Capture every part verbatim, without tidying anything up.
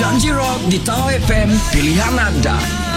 Janji Rock di Tau F M, pilihan anda.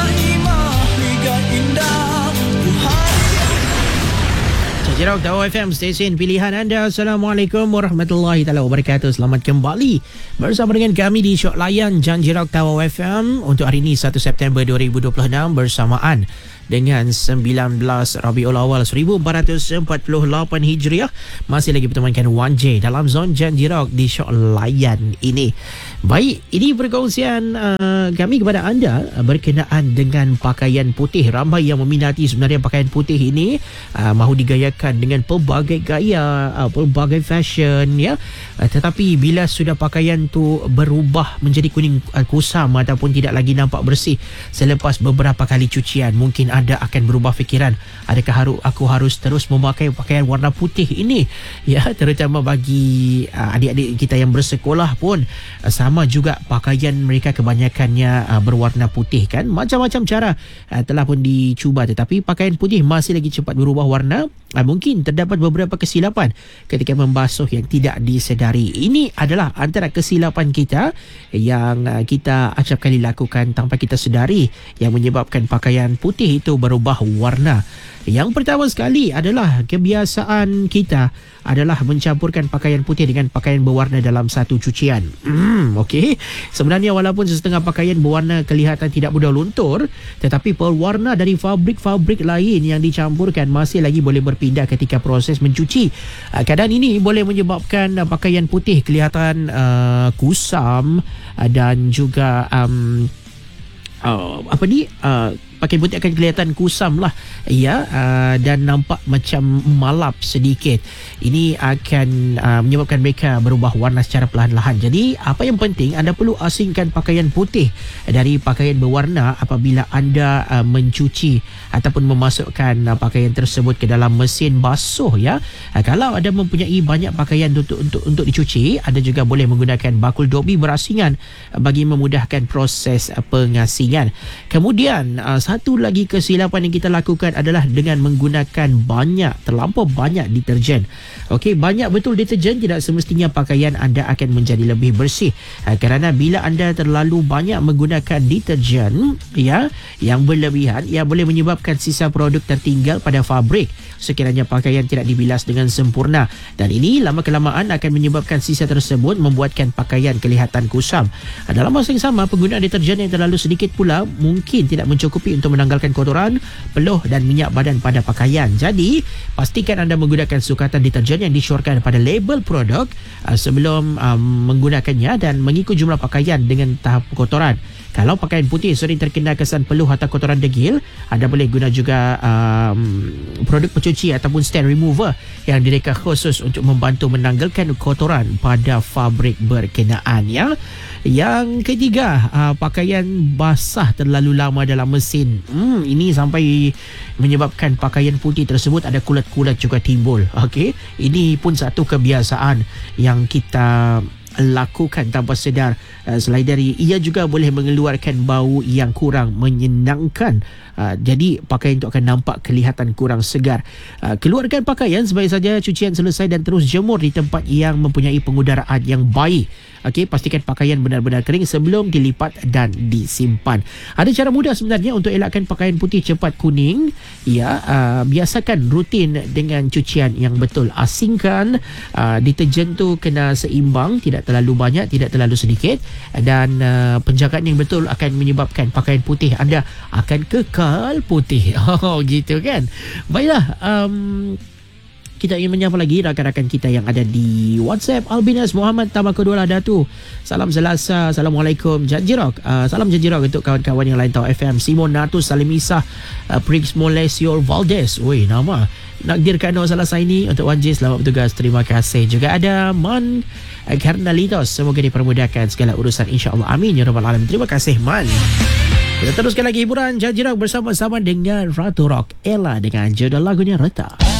Janji Rock Tau F M, stesen pilihan anda. Assalamualaikum warahmatullahi taala wabarakatuh. Selamat kembali bersama dengan kami di Syok Layan Janji Rock Tau F M untuk hari ini satu September dua ribu dua puluh enam bersamaan dengan sembilan belas Rabiul Awal seribu empat ratus empat puluh lapan Hijriah. Masih lagi bertemankan Wan J dalam zon Janji Rock di Syok Layan ini. Baik, ini perkongsian uh, kami kepada anda uh, berkenaan dengan pakaian putih. Ramai yang meminati sebenarnya pakaian putih ini, uh, mahu digayakan dengan pelbagai gaya, uh, pelbagai fashion, ya. Uh, tetapi bila sudah pakaian tu berubah menjadi kuning uh, kusam ataupun tidak lagi nampak bersih selepas beberapa kali cucian, mungkin anda akan berubah fikiran. Adakah haru, aku harus terus memakai pakaian warna putih ini? Ya, terutama bagi uh, adik-adik kita yang bersekolah pun uh, sama juga pakaian mereka kebanyakannya uh, berwarna putih kan. Macam-macam cara uh, telah pun dicuba, tetapi pakaian putih masih lagi cepat berubah warna. Uh, mungkin terdapat beberapa kesilapan ketika membasuh yang tidak disedari. Ini adalah antara kesilapan kita yang uh, kita acap kali lakukan tanpa kita sedari, yang menyebabkan pakaian putih itu berubah warna. Yang pertama sekali adalah kebiasaan kita adalah mencampurkan pakaian putih dengan pakaian berwarna dalam satu cucian. Hmm, okey. Sebenarnya walaupun setengah pakaian berwarna kelihatan tidak mudah luntur, tetapi pewarna dari fabrik-fabrik lain yang dicampurkan masih lagi boleh berpindah ketika proses mencuci. Keadaan ini boleh menyebabkan pakaian putih kelihatan uh, kusam uh, dan juga um, uh, apa ni uh, pakaian putih akan kelihatan kusam lah, ya, uh, dan nampak macam malap sedikit. Ini akan uh, menyebabkan mereka berubah warna secara perlahan-lahan. Jadi apa yang penting, anda perlu asingkan pakaian putih dari pakaian berwarna apabila anda uh, mencuci ataupun memasukkan uh, pakaian tersebut ke dalam mesin basuh, ya. Uh, kalau anda mempunyai banyak pakaian untuk untuk untuk dicuci, anda juga boleh menggunakan bakul dobi berasingan uh, bagi memudahkan proses uh, pengasingan. Kemudian uh, satu lagi kesilapan yang kita lakukan adalah dengan menggunakan banyak, terlampau banyak deterjen. Okey, banyak betul deterjen tidak semestinya pakaian anda akan menjadi lebih bersih. Ha, kerana bila anda terlalu banyak menggunakan deterjen, ya, yang berlebihan, ia boleh menyebabkan sisa produk tertinggal pada fabrik sekiranya pakaian tidak dibilas dengan sempurna, dan ini lama-kelamaan akan menyebabkan sisa tersebut membuatkan pakaian kelihatan kusam. Ha, dalam masa yang sama, penggunaan deterjen yang terlalu sedikit pula mungkin tidak mencukupi untuk menanggalkan kotoran, peluh dan minyak badan pada pakaian. Jadi, pastikan anda menggunakan sukatan deterjen yang disyorkan pada label produk uh, sebelum um, menggunakannya dan mengikut jumlah pakaian dengan tahap kotoran. Kalau pakaian putih sering terkena kesan peluh atau kotoran degil, anda boleh guna juga um, produk pencuci ataupun stain remover yang direka khusus untuk membantu menanggalkan kotoran pada fabrik berkenaan, ya. Yang ketiga, uh, pakaian basah terlalu lama dalam mesin. Hmm, ini sampai menyebabkan pakaian putih tersebut ada kulat-kulat juga timbul. Okey, ini pun satu kebiasaan yang kita lakukan tanpa sedar. Selain dari ia juga boleh mengeluarkan bau yang kurang menyenangkan. Uh, jadi pakaian itu akan nampak kelihatan kurang segar. Uh, keluarkan pakaian sebaik saja cucian selesai dan terus jemur di tempat yang mempunyai pengudaraan yang baik. Okey, pastikan pakaian benar-benar kering sebelum dilipat dan disimpan. Ada cara mudah sebenarnya untuk elakkan pakaian putih cepat kuning. Ya, uh, biasakan rutin dengan cucian yang betul. Asingkan uh, deterjen tu kena seimbang, tidak terlalu banyak, tidak terlalu sedikit, dan uh, penjagaan yang betul akan menyebabkan pakaian putih anda akan kekal putih. Oh, gitu kan. Baiklah, um, kita ingin menyapa lagi rakan-rakan kita yang ada di WhatsApp. Albinas Muhammad Tamakudola Datu. Salam Selasa. Assalamualaikum Janji Rock. Uh, salam Janji Rock untuk kawan-kawan yang lain Tau F M. Simon Natus Salimisa, uh, Prix Molesio Valdez. Woi, nama. Nakdir Kano Salasaini untuk Wan J. Selamat bertugas. Terima kasih. Juga ada Man Karnalitos. Semoga dipermudahkan segala urusan, insya-Allah. Amin ya rabbal alamin. Terima kasih Man. Kita teruskan lagi hiburan Janji Rock bersama-sama dengan Ratu Rock Ella dengan judul lagunya Reta.